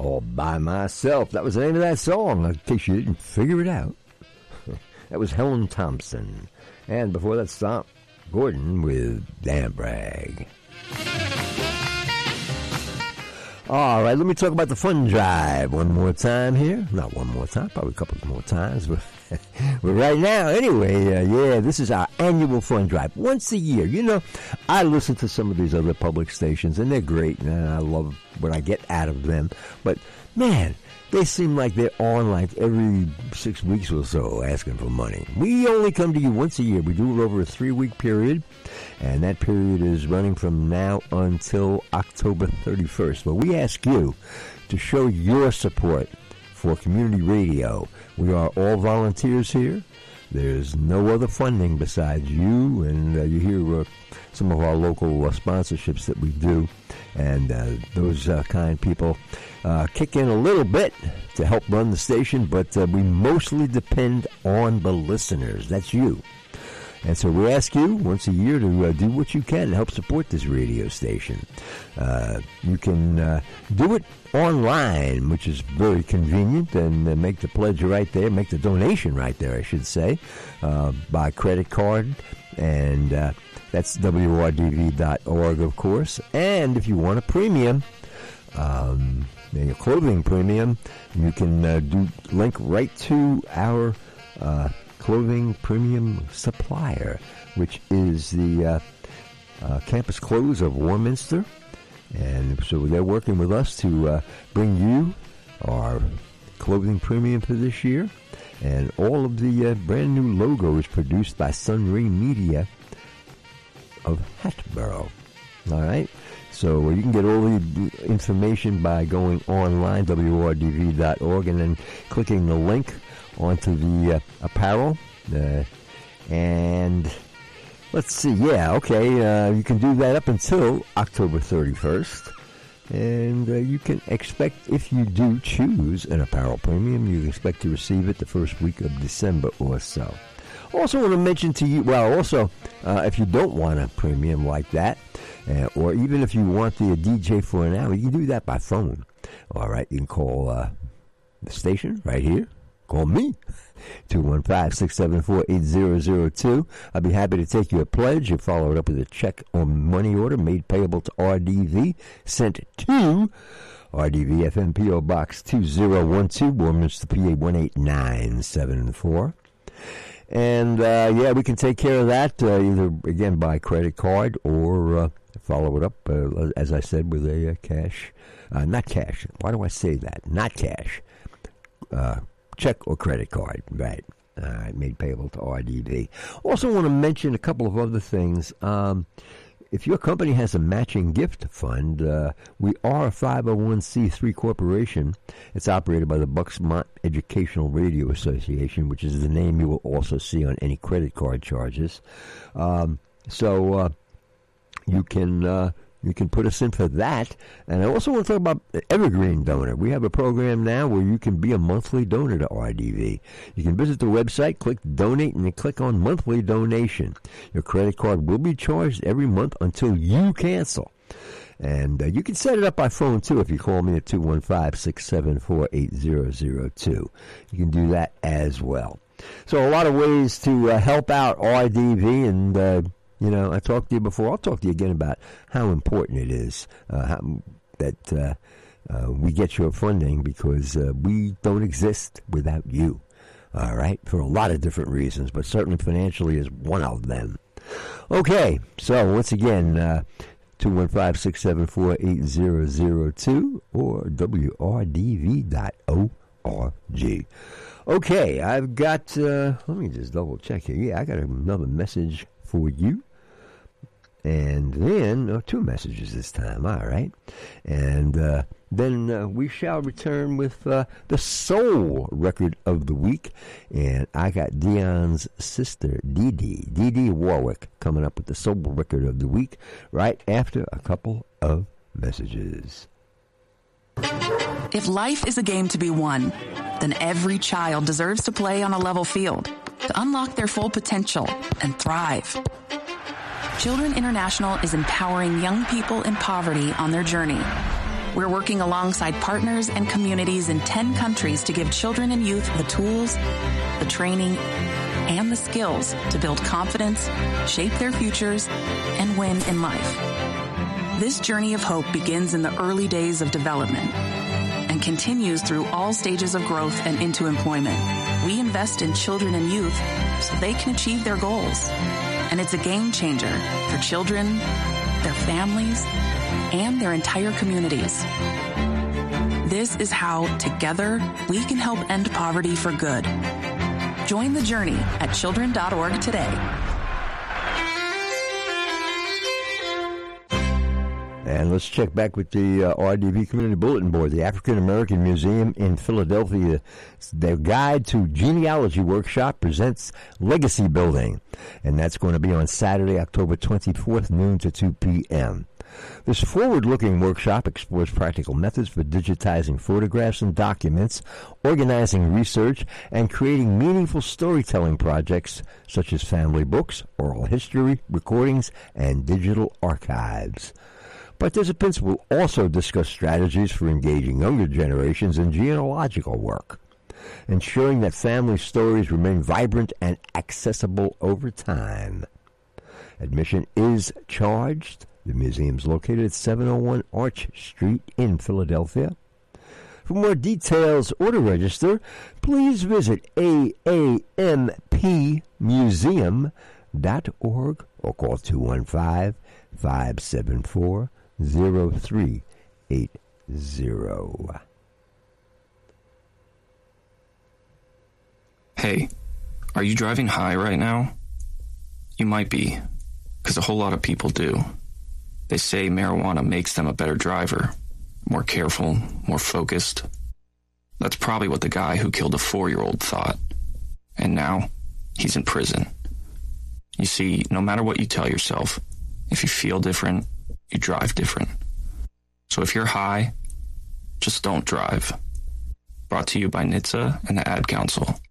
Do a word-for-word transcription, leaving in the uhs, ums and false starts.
All by Myself. That was the name of that song, in case you didn't figure it out. That was Helen Thompson. And before that, Stomp Gordon with Damn Brag. All right, let me talk about the fund drive one more time here. Not one more time, probably a couple more times. But, but right now, anyway, uh, yeah, this is our annual fund drive. Once a year. You know, I listen to some of these other public stations, and they're great, and I love what I get out of them. But, man, they seem like they're on like every six weeks or so asking for money. We only come to you once a year. We do it over a three-week period, and that period is running from now until October thirty-first. But we ask you to show your support for community radio. We are all volunteers here. There's no other funding besides you, and uh, you hear uh, some of our local uh, sponsorships that we do, and uh, those uh, kind people uh, kick in a little bit to help run the station, but uh, we mostly depend on the listeners. That's you. And so we ask you once a year to uh, do what you can to help support this radio station. Uh, you can uh, do it online, which is very convenient, and uh, make the pledge right there, make the donation right there, I should say, uh, by credit card. And uh, that's W R D V dot org, of course. And if you want a premium, um, a clothing premium, you can uh, do link right to our uh clothing premium supplier, which is the uh, uh, Campus Clothes of Warminster. And so they're working with us to uh, bring you our clothing premium for this year. And all of the uh, brand new logo is produced by Sunray Media of Hatboro. All right? So you can get all the information by going online, W R D V dot org, and then clicking the link onto the uh, apparel. Uh, and let's see, yeah, okay, uh, you can do that up until October thirty-first. And uh, you can expect, if you do choose an apparel premium, you can expect to receive it the first week of December or so. Also want to mention to you, well, also, uh, if you don't want a premium like that, uh, or even if you want the uh, D J for an hour, you can do that by phone. All right, you can call uh, the station right here. Call me, two one five, six seven four, eight zero zero two. I'll be happy to take your pledge and follow it up with a check or money order made payable to R D V, sent to R D V F M P O Box two zero one two, Warminster, P A one eight nine seven four. And, uh, yeah, we can take care of that uh, either, again, by credit card or uh, follow it up, uh, as I said, with a uh, cash. Uh, not cash. Why do I say that? Not cash. Uh Check or credit card, right? All right, made payable to R D V. Also want to mention a couple of other things. Um, if your company has a matching gift fund, uh, we are a five oh one c three corporation. It's operated by the Bucksmont Educational Radio Association, which is the name you will also see on any credit card charges. Um, so uh, you can... Uh, You can put us in for that. And I also want to talk about Evergreen Donor. We have a program now where you can be a monthly donor to R D V. You can visit the website, click Donate, and then click on Monthly Donation. Your credit card will be charged every month until you cancel. And uh, you can set it up by phone, too, if you call me at two one five, six seven four, eight zero zero two. You can do that as well. So a lot of ways to uh, help out R D V, and uh, you know, I talked to you before. I'll talk to you again about how important it is uh, how, that uh, uh, we get your funding, because uh, we don't exist without you, all right, for a lot of different reasons, but certainly financially is one of them. Okay, so once again, uh, two one five, six seven four, eight zero zero two or W R D V dot org. Okay, I've got, uh, let me just double check here. Yeah, I got another message for you. And then, oh, two messages this time, all right. And uh, then uh, we shall return with uh, the soul record of the week. And I got Dion's sister, Dee Dee, Dee Dee Warwick, coming up with the soul record of the week right after a couple of messages. If life is a game to be won, then every child deserves to play on a level field to unlock their full potential and thrive. Children International is empowering young people in poverty on their journey We're working alongside partners and communities in ten countries to give children and youth the tools, the training, and the skills to build confidence, shape their futures, and win in life. This journey of hope begins in the early days of development and continues through all stages of growth and into employment. We invest in children and youth so they can achieve their goals. And it's a game changer for children, their families, and their entire communities. This is how, together, we can help end poverty for good. Join the journey at children dot org today. And let's check back with the uh, R D V Community Bulletin Board. The African American Museum in Philadelphia, their Guide to Genealogy Workshop presents Legacy Building. And that's going to be on Saturday, October twenty-fourth, noon to two p.m. This forward-looking workshop explores practical methods for digitizing photographs and documents, organizing research, and creating meaningful storytelling projects such as family books, oral history, recordings, and digital archives. Participants will also discuss strategies for engaging younger generations in genealogical work, ensuring that family stories remain vibrant and accessible over time. Admission is charged. The museum is located at seven oh one Arch Street in Philadelphia. For more details or to register, please visit A A M P museum dot org or call two one five, five seven four, zero three eight zero. Hey, are you driving high right now? You might be, because a whole lot of people do. They say marijuana makes them a better driver, more careful, more focused. That's probably what the guy who killed a four-year-old thought. And now, he's in prison. You see, no matter what you tell yourself, if you feel different, you drive different. So if you're high, just don't drive. Brought to you by N H T S A and the Ad Council.